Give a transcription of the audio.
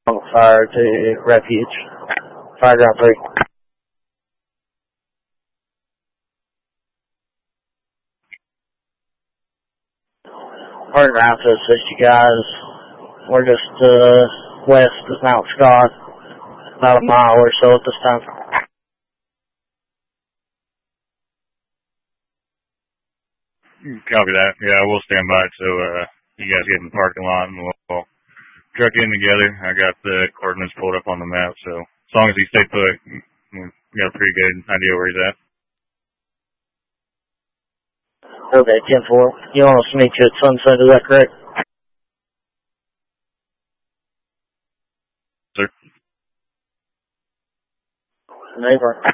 on fire to refuge. Fire ground 3. Hard ground to assist you guys. We're just west of Mount Scott, about a mile or so at this time. Copy that. Yeah, we'll stand by so you guys get in the parking lot and we'll truck in together. I got the coordinates pulled up on the map, so as long as he stay put, we got a pretty good idea where he's at. Okay, 10-4. You want us to meet you at sunset, is that correct? Sir. Neighbor.